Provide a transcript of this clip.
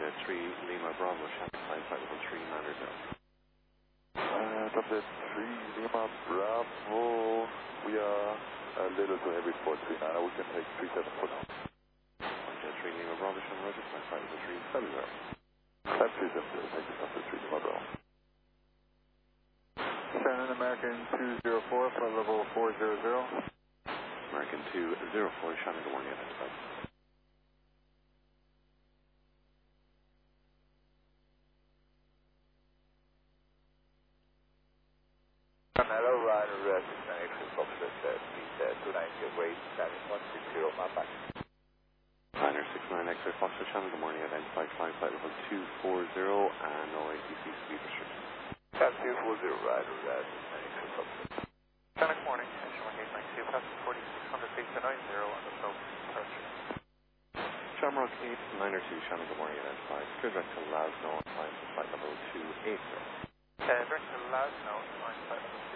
Delta 3 Lima Bravo, Shanghai flight level 3 Manor 0. Delta 3 Lima Bravo, we are a little too heavy for 39, we can take 374 now. Delta 3 Lima Bravo, Shanghai Roger, flight level 3 0. Flight 370, thank you, Delta 3 Lima Bravo. Shannon American 204, flight level 400. American 204, Shannon, good morning, identified. Hello, Ryder, 698 Foxtrot, speed 290, weight 7160, map back. Liner 69 X-ray Foxtrot, Shannon, good morning, identified, flying flight level 240 and no ATC speed restriction. 240, Ryder, 698 Foxtrot. Shannon, good morning, H1892, passing 4600 feet to 90 on the slope, departure. Shamrock 8, Liner 2, Shannon, good morning, identified, direct to Lasno, flying flight level 280. Direct to Lasno, flying flight level